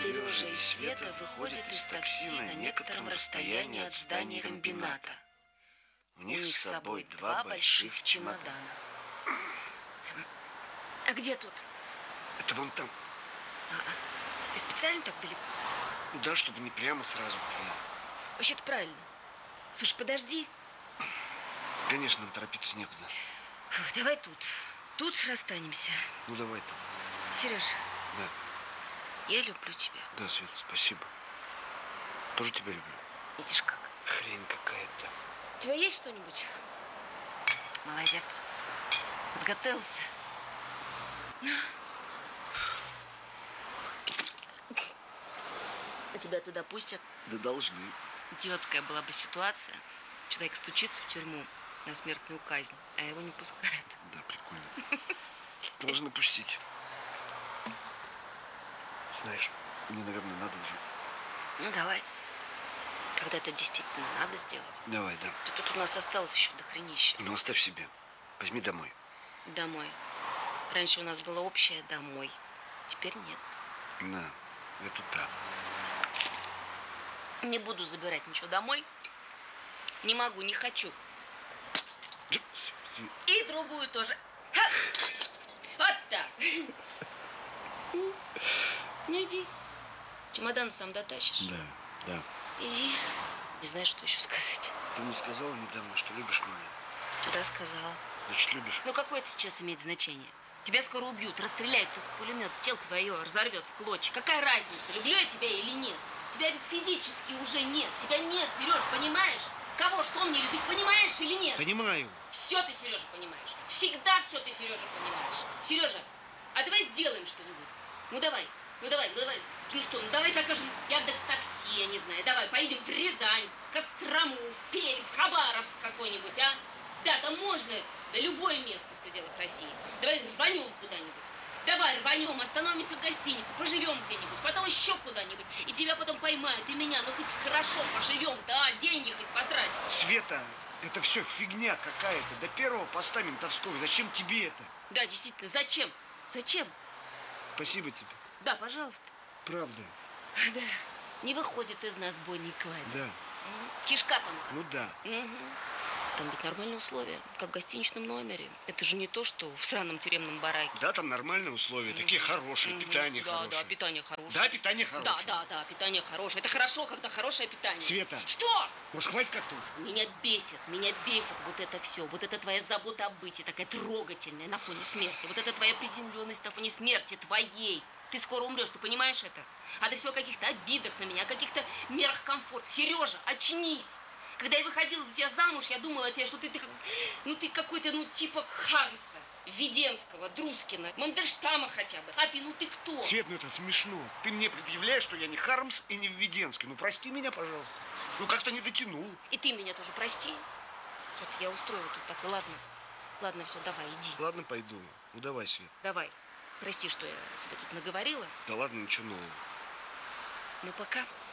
Сережа и Света выходят из такси на некотором расстоянии от здания комбината. У них с собой два больших чемодана. А где тут? Это вон там. Ты специально так далеко? Да, чтобы не прямо сразу. Вообще-то правильно. Слушай, подожди. Конечно, нам торопиться некуда. Фух, давай тут. Тут расстанемся. Ну, давай тут. Сереж. Да. Я люблю тебя. Да, Света, спасибо. Тоже тебя люблю. Видишь как? Хрень какая-то. У тебя есть что-нибудь? Молодец. Подготовился. А тебя туда пустят? Да должны. Идиотская была бы ситуация. Человек стучится в тюрьму на смертную казнь, а его не пускают. Да, прикольно. Должны пустить. Знаешь, мне, наверное, надо уже. Ну, давай. Когда это действительно надо сделать. Давай, да. Тут у нас осталось еще дохренища. Ну, оставь себе. Возьми домой. Домой. Раньше у нас было общее домой. Теперь нет. Да, это так. Не буду забирать ничего домой. Не могу, не хочу. И другую тоже. Ха! Вот так. Ну, иди. Чемодан сам дотащишь. Да, да. Иди. Не знаю, что еще сказать. Ты мне сказала недавно, что любишь меня. Да, сказала. Значит, любишь? Ну, какое это сейчас имеет значение? Тебя скоро убьют, расстреляют из пулемета, тело твое разорвет в клочья. Какая разница, люблю я тебя или нет? Тебя ведь физически уже нет. Тебя нет, Сереж, понимаешь? Кого, что мне любить, понимаешь или нет? Понимаю. Все ты, Сережа, понимаешь. Всегда все ты, Сережа, понимаешь. Сережа, а давай сделаем что-нибудь. Ну давай. Ну давай. Ну что, ну давай закажем Яндекс.Такси, я не знаю. Давай поедем в Рязань, в Кострому, в Пермь, в Хабаровск какой-нибудь, а? Да, там можно, да любое место в пределах России. Давай рванем куда-нибудь. Давай рванем, остановимся в гостинице, поживем где-нибудь, потом еще куда-нибудь. И тебя потом поймают, и меня. Ну хоть хорошо поживем, да, деньги хоть потратим. Света, это все фигня какая-то. До первого поста ментовского. Зачем тебе это? Да, действительно, зачем? Зачем? Спасибо тебе. Да, пожалуйста. Правда. Да. Не выходит из нас Бонни и Клайд. Да. Кишка тонка. Ну да. Там ведь нормальные условия, как в гостиничном номере. Это же не то, что в сраном тюремном бараке. Да, там нормальные условия, такие хорошие, питание хорошее. Да, питание хорошее. Да, питание хорошее. Да, питание хорошее. Это хорошо, когда хорошее питание. Света. Что? Может, хватит как-то уже? Меня бесит вот это все. Вот это твоя забота о быте, такая трогательная на фоне смерти. Вот это твоя приземленность на фоне смерти твоей. Ты скоро умрешь, ты понимаешь это? А ты все о каких-то обидах на меня, о каких-то мерах комфорта. Сережа, очнись! Когда я выходила за тебя замуж, я думала о тебе, что ты какой-то, типа Хармса, Веденского, Друскина, Мандельштама хотя бы. А ты, ты кто? Свет, это смешно. Ты мне предъявляешь, что я не Хармс и не Введенский. Ну, прости меня, пожалуйста. Как-то не дотянул. И ты меня тоже прости. Что-то я устроила тут так, ладно. Ладно, все, давай, иди. Ладно, пойду. Ну, давай, Свет. Давай. Прости, что я тебе тут наговорила. Да ладно, ничего нового. Ну, пока.